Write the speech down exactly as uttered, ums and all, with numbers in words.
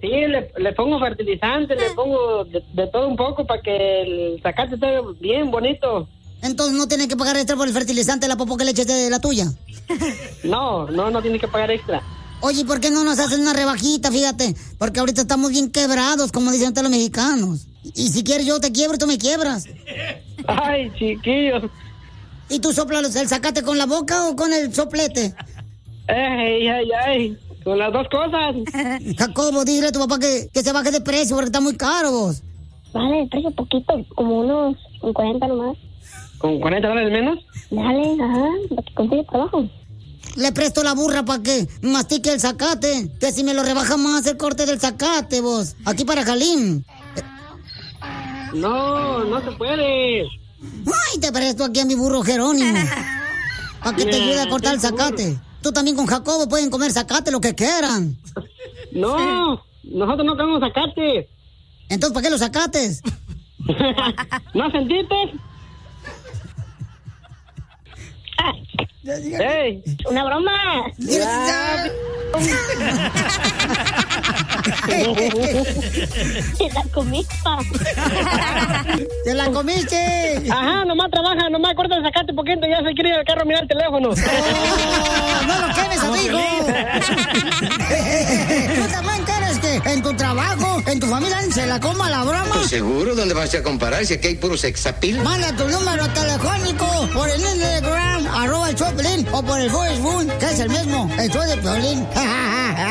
Sí, le, le pongo fertilizante, le pongo de, de todo un poco para que el zacate esté bien bonito. Entonces no tiene que pagar extra por el fertilizante de la popó que le eches de la tuya. No, no, no tiene que pagar extra. Oye, ¿por qué no nos hacen una rebajita, fíjate? Porque ahorita estamos bien quebrados, como dicen todos los mexicanos. Y si quieres yo te quiebro y tú me quiebras. Ay, chiquillo. ¿Y tú soplas el zacate con la boca o con el soplete? Ay, ay, ay. Con las dos cosas. Jacobo, dile a tu papá que, que se baje de precio porque está muy caro, vos. Vale, de precio poquito, como unos cuarenta nomás. ¿Con cuarenta dólares menos? Dale, ajá, para que consiga trabajo. Le presto la burra para que mastique el zacate. Que si me lo rebaja más el corte del zacate, vos. Aquí para Jalim. No, no se puede. Ay, te presto aquí a mi burro Jerónimo. Para que te ayude a cortar el zacate. Tú también con Jacobo pueden comer zacate, lo que quieran. No, nosotros no comemos zacate. Entonces, ¿para qué los zacates? ¿No sentiste? ¡Ey! ¡Una broma! Ya. ¡Te la comiste! ¡Te la comiste! Ajá, nomás trabaja, nomás corta el zacate poquito y ya se quiere ir al carro a mirar el teléfono. ¡Oh, no lo quemes, amigo! ¿Tú también quieres que en tu trabajo, en tu familia, se la coma la broma? Pues seguro, ¿dónde vas a comparar si aquí hay puro sexapil? Manda tu número telefónico por el Instagram, arroba el show de Piolín, o por el Facebook, que es el mismo, el show de Piolín.